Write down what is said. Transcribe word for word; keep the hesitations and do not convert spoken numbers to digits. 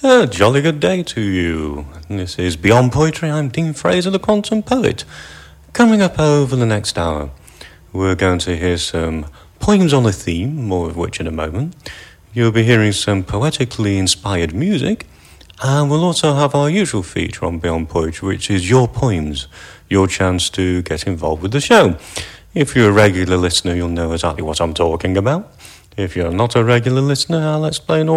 A jolly good day to you. This is Beyond Poetry. I'm Dean Fraser, the Quantum Poet. Coming up over the next hour, we're going to hear some poems on a theme, more of which in a moment. You'll be hearing some poetically inspired music, and we'll also have our usual feature on Beyond Poetry, which is your poems, your chance to get involved with the show. If you're a regular listener, you'll know exactly what I'm talking about. If you're not a regular listener, I'll explain all